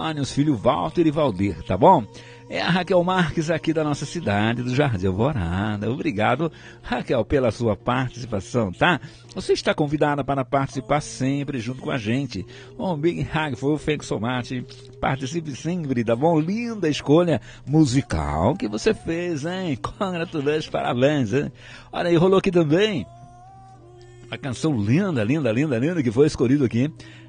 Antônio, os filhos Walter e Valdir, tá bom? É a Raquel Marques aqui da nossa cidade, do Jardim Alvorada. Obrigado, Raquel, pela sua participação, tá? Você está convidada para participar sempre junto com a gente. Um big hug for thanks so much. Participe sempre, tá bom? Linda escolha musical que você fez, hein? Congratulações, parabéns, hein? Olha aí, rolou aqui também a canção linda que foi escolhida aqui.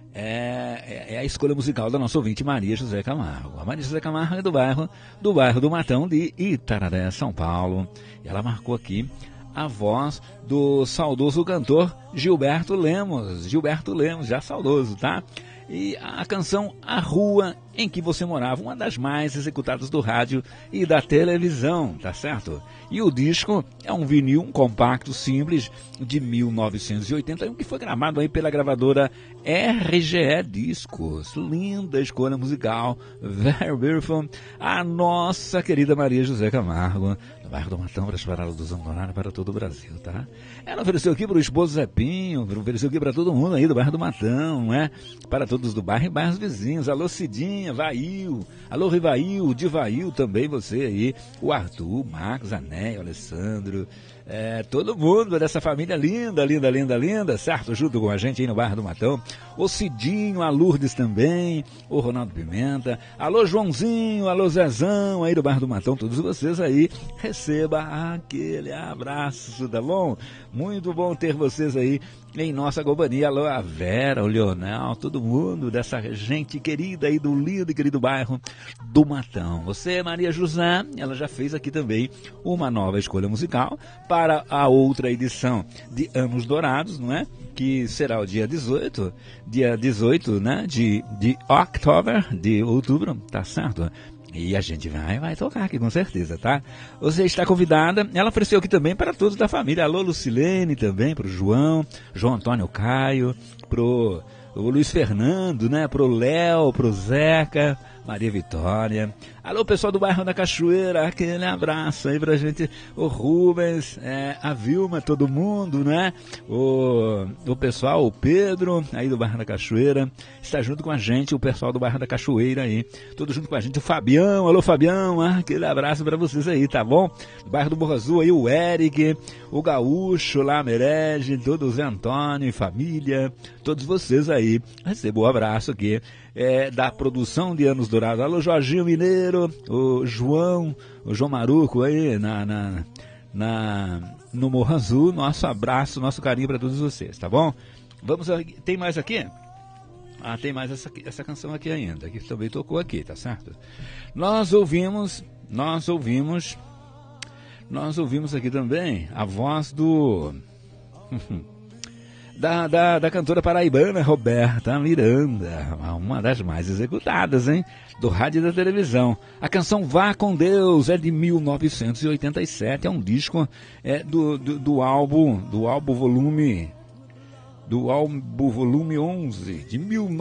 É a escolha musical da nossa ouvinte Maria José Camargo. A Maria José Camargo é do bairro do Matão de Itararé, São Paulo. E ela marcou aqui a voz do saudoso cantor Gilberto Lemos, já saudoso, tá? E a canção A Rua em que Você Morava, uma das mais executadas do rádio e da televisão, tá certo? E o disco é um vinil, um compacto simples de 1981, que foi gravado aí pela gravadora RGE Discos. Linda escolha musical, very beautiful. A nossa querida Maria José Camargo, do bairro do Matão, para as paradas dos Andonados para todo o Brasil, tá? Ela ofereceu aqui para o esposo Zepinho, ofereceu aqui para todo mundo aí do bairro do Matão, né? Para todos do bairro e bairros vizinhos. Alô Cidinha, Vail, alô Rivail, Divail também, você aí, o Arthur, o Marcos, a Né, o Alessandro, todo mundo dessa família linda, certo? Junto com a gente aí no bairro do Matão. O Cidinho, a Lourdes também, o Ronaldo Pimenta, alô Joãozinho, alô Zezão aí do bairro do Matão, todos vocês aí, receba aquele abraço, tá bom? Muito bom ter vocês aí em nossa companhia. Alô, a Vera, o Leonel, todo mundo dessa gente querida aí do lindo e querido bairro do Matão. Você, Maria José, ela já fez aqui também uma nova escolha musical para a outra edição de Anos Dourados, não é? Que será o dia 18, né? De outubro, tá certo? E a gente vai tocar aqui com certeza, tá? Você está convidada. Ela ofereceu aqui também para todos da família. Alô, Lucilene também, pro João Antônio Caio, pro Luiz Fernando, né? Pro Léo, pro Zeca, Maria Vitória. Alô, pessoal do bairro da Cachoeira, aquele abraço aí pra gente. O Rubens, a Vilma, todo mundo, né? O pessoal, o Pedro, aí do bairro da Cachoeira, está junto com a gente, o pessoal do bairro da Cachoeira aí, tudo junto com a gente. O Fabião, alô Fabião, aquele abraço pra vocês aí, tá bom? Do bairro do Morro Azul aí, o Eric, o Gaúcho lá, Merege, todo o Zé Antônio e família, todos vocês aí, recebo um abraço aqui. Da produção de Anos Dourados. Alô, Jorginho Mineiro, o João Maruco aí no Morro Azul. Nosso abraço, nosso carinho para todos vocês, tá bom? Vamos, tem mais aqui? Tem mais essa canção aqui ainda, que também tocou aqui, tá certo? Nós ouvimos aqui também a voz da cantora paraibana Roberta Miranda, uma das mais executadas, hein? Do rádio e da televisão. A canção Vá com Deus é de 1987, é um disco do álbum volume 11, de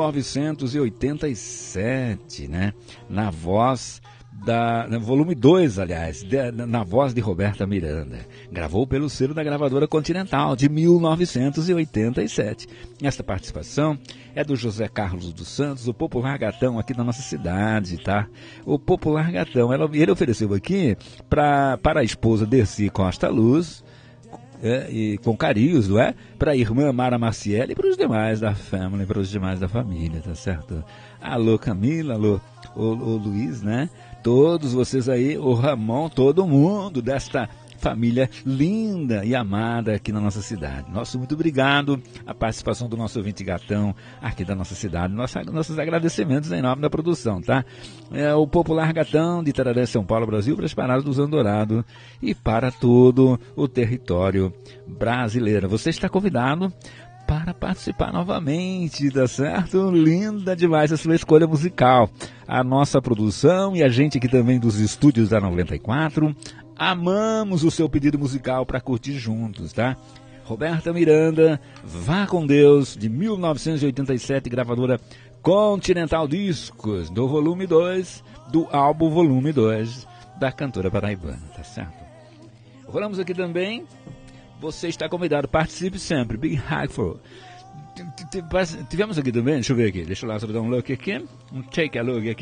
1987, né? Na voz volume 2, aliás, na voz de Roberta Miranda. Gravou pelo selo da gravadora Continental, de 1987. Esta participação é do José Carlos dos Santos, o popular gatão aqui da nossa cidade, tá? O popular gatão. Ele ofereceu aqui para a esposa Dercy Costa Luz, e com carinhos, não é? Para a irmã Mara Marciele e para os demais da família, para os demais da família, tá certo? Alô Camila, alô o Luiz, né? Todos vocês aí, o Ramon, todo mundo desta família linda e amada aqui na nossa cidade. Nosso muito obrigado a participação do nosso ouvinte gatão aqui da nossa cidade. Nossos agradecimentos em nome da produção, tá? O popular gatão de Itararé, São Paulo, Brasil, para as paradas dos Andourados e para todo o território brasileiro. Você está convidado para participar novamente, tá certo? Linda demais a sua escolha musical. A nossa produção e a gente aqui também dos estúdios da 94, amamos o seu pedido musical para curtir juntos, tá? Roberta Miranda, Vá com Deus, de 1987, gravadora Continental Discos, do volume 2, do álbum volume 2, da cantora paraibana, tá certo? Rolamos aqui também. Você está convidado, participe sempre. Big Hug for. Tivemos aqui também, deixa eu ver aqui, deixa eu lá só dar um look aqui, take a look aqui.